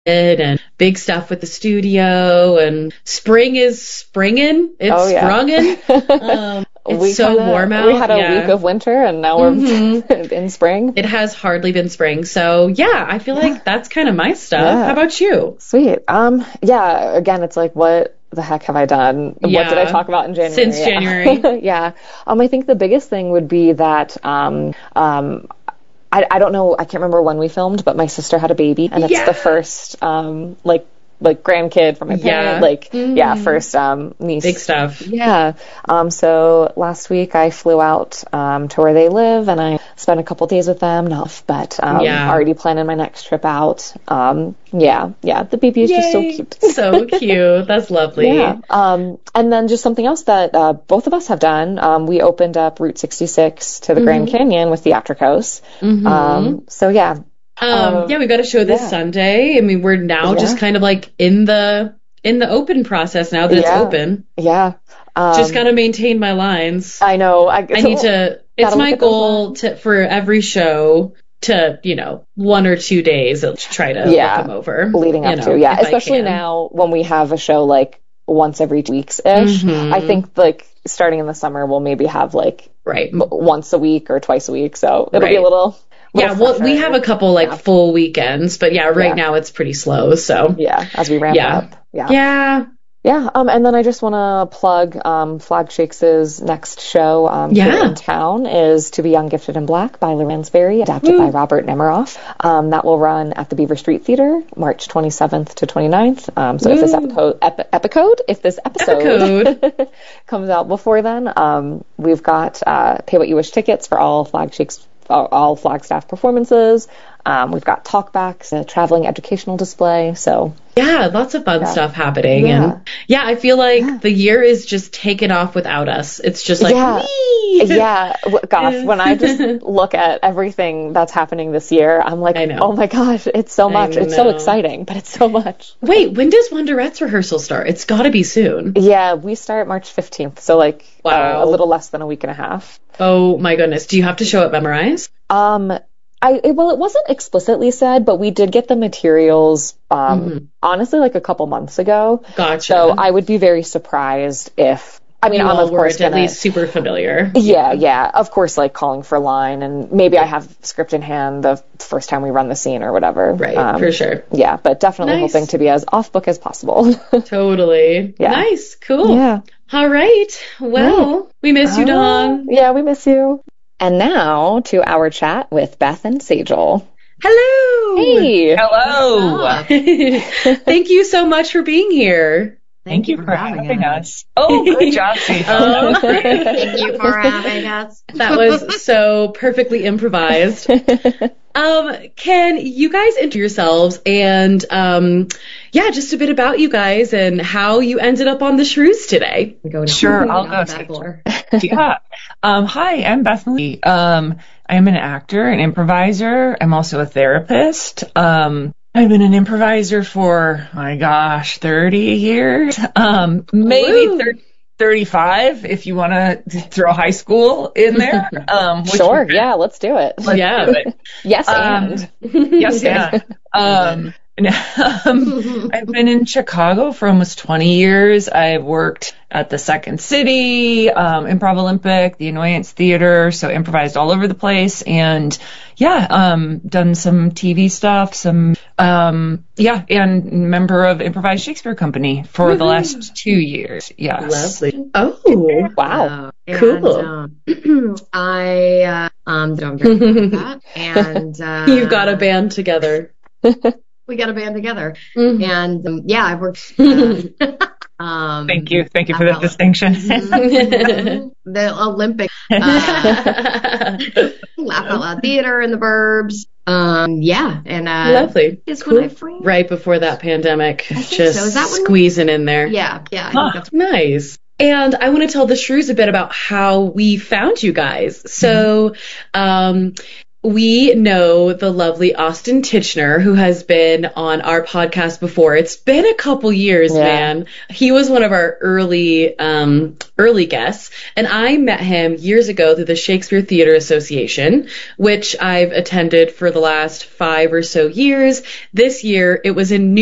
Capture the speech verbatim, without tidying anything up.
and big stuff with the studio, and spring is springing. It's oh, yeah. sprunging. Um, it's we so kinda, warm out. We had a yeah. week of winter, and now we're mm-hmm. in spring. It has hardly been spring. So, yeah, I feel like that's kind of my stuff. Yeah. How about you? Sweet. Um, yeah, again, it's like, what the heck have I done? Yeah. What did I talk about in January? Since yeah. January. yeah. Um, I think the biggest thing would be that um, um, I, I don't know, I can't remember when we filmed, but my sister had a baby, and it's yeah. the first, um, like, like grandkid from my parent, yeah. like, mm. yeah, first um, niece. Big stuff. Yeah. Um, so last week I flew out um, to where they live, and I spent a couple days with them, enough, but um, yeah. already planning my next trip out. Um, yeah, yeah, the baby is Yay. just so cute. So cute. That's lovely. Yeah. Um, and then just something else that uh, both of us have done. Um, we opened up Route sixty-six to the mm-hmm. Grand Canyon with Theatricos. Mm-hmm. Um, so yeah. Um, um, yeah, we've got a show this yeah. Sunday. I mean, we're now yeah. just kind of like in the in the open process now that yeah. it's open. Yeah. Um, just gotta maintain my lines. I know. I, I need to. It's my goal to for every show to, you know, one or two days to try to yeah. look them over. Leading up you know, to, yeah. Especially now when we have a show like once every two weeks ish. Mm-hmm. I think like starting in the summer we'll maybe have like right m- once a week or twice a week. So it'll right. be a little. Yeah, well, we have a couple like yeah. full weekends, but yeah, right yeah. now it's pretty slow. So yeah, as we ramp yeah. up. Yeah. Yeah. Yeah. Um, and then I just want to plug um, Flag Shakes' next show um, yeah. here in town is To Be Young, Gifted, and Black by Lou Ransberry, adapted Woo. by Robert Nemiroff. Um, that will run at the Beaver Street Theater March twenty-seventh to twenty-ninth. Um, so Woo. if this epico- epi- epicode, if this episode comes out before then, um, we've got uh, Pay What You Wish tickets for all Flag Shakes all Flagstaff performances. Um, we've got talkbacks, a traveling educational display. So yeah, lots of fun yeah. stuff happening. Yeah. And yeah, I feel like yeah. the year is just taken off without us. It's just like, yeah, wee! yeah. Gosh, when I just look at everything that's happening this year, I'm like, oh my gosh, it's so much. It's so exciting, but it's so much. Wait, when does Wonderette's rehearsal start? It's got to be soon. Yeah, we start March fifteenth. So like wow. uh, a little less than a week and a half. Oh my goodness. Do you have to show it memorized? Um, I, it, well, it wasn't explicitly said, but we did get the materials, um, mm-hmm. honestly, like a couple months ago. Gotcha. So I would be very surprised if, I mean, you I'm all of course were at gonna, least super familiar. Yeah, yeah. Of course, like calling for line, and maybe I have script in hand the first time we run the scene or whatever. Right, um, for sure. Yeah, but definitely nice. hoping to be as off book as possible. Totally. Yeah. Nice. Cool. Yeah. All right. Well, right. we miss you, Dawn. Uh, yeah, we miss you. And now to our chat with Beth and Sejal. Hello. Hey. Hello. Thank you so much for being here. Thank, Thank you for, for having, having us. us. Oh, good job, Sejal. Oh, Thank you for having us. That was so perfectly improvised. Um, can you guys introduce yourselves and, um, yeah, just a bit about you guys and how you ended up on the Shrews today? Go sure, I'll go. Yeah. Um, hi, I'm Beth Lee. Um, I'm an actor, an improviser. I'm also a therapist. Um, I've been an improviser for, my gosh, thirty years. Um, maybe thirty. thirty-five if you want to throw high school in there. Um, sure, yeah, let's do it. Let's yeah. do it. Yes, um, and. Yes, and. Um, um, I've been in Chicago for almost twenty years. I've worked at the Second City, um, Improv Olympic, the Annoyance Theater, so improvised all over the place. And yeah, um, done some T V stuff, some, um, yeah, and member of Improvised Shakespeare Company for Woo-hoo. the last two years. Yes. Lovely. Oh, wow. Uh, cool. And, um, I, uh, um, did I'm very that. And, uh, you've got a band together. We got a band together. Mm-hmm. And, um, yeah, I've worked, uh, Um, Thank you. Thank you for that distinction. the Olympic uh, Laugh Out Loud Theater in the Burbs. Um, yeah, and uh, lovely. Is cool. when I framed. Right before that pandemic, just so. Is that squeezing in there. Yeah, yeah. I huh. think that's nice. And I want to tell the Shrews a bit about how we found you guys. So, um, we know the lovely Austin Titchener, who has been on our podcast before. It's been a couple years, yeah. man. He was one of our early, um, early guests, and I met him years ago through the Shakespeare Theater Association, which I've attended for the last five or so years. This year, it was in New